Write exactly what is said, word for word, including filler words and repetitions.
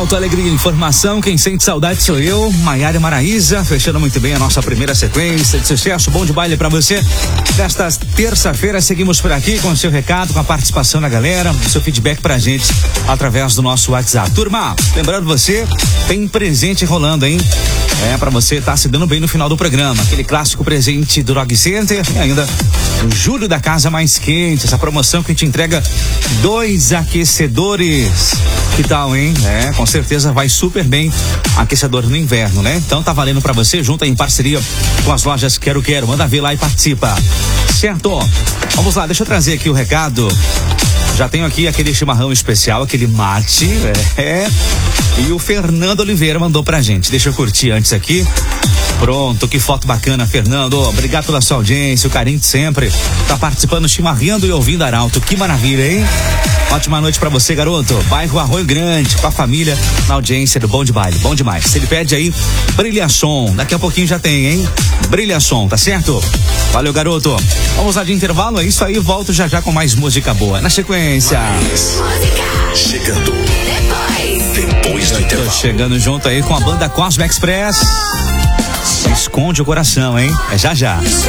Arauto, alegria e informação. Quem sente saudade sou eu, Maiara Maraíza, fechando muito bem a nossa primeira sequência de sucesso. Bom de baile pra você. Desta terça-feira, seguimos por aqui com o seu recado, com a participação da galera, o seu feedback pra gente através do nosso WhatsApp. Turma, lembrando você, tem presente rolando, hein? É, pra você estar tá se dando bem no final do programa. Aquele clássico presente do Dog Center e ainda o Julho da Casa Mais Quente, essa promoção que te entrega dois aquecedores. Que tal, hein? É, com certeza vai super bem aquecedor no inverno, né? Então tá valendo pra você, junto aí em parceria com as lojas Quero Quero. Manda ver lá e participa. Certo? Vamos lá, deixa eu trazer aqui o recado. Já tenho aqui aquele chimarrão especial, aquele mate, é. E o Fernando Oliveira mandou pra gente. Deixa eu curtir antes aqui. Pronto, que foto bacana, Fernando. Obrigado pela sua audiência, o carinho de sempre. Tá participando, chimarrando e ouvindo Arauto. Que maravilha, hein? Ótima noite pra você, garoto. Bairro Arroio Grande, com a família, na audiência do Bom de Baile. Bom demais. Ele pede aí, Brilhação. Daqui a pouquinho já tem, hein? Brilhação, tá certo? Valeu, garoto. Vamos lá de intervalo, é isso aí. Volto já já com mais música boa. Na sequência. Mais. Chegando. Depois. Depois do intervalo. Tô chegando junto aí com a banda Cosmo Express. Esconde o coração, hein? É já já.